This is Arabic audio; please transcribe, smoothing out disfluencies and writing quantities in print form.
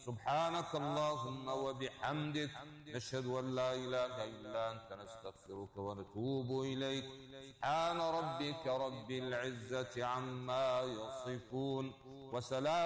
سبحانك اللهم وبحمدك، نشهد أن لا إله إلا أنت، نستغفرك ونتوب إليك. سبحان ربك رب العزة عما يصفون، وسلام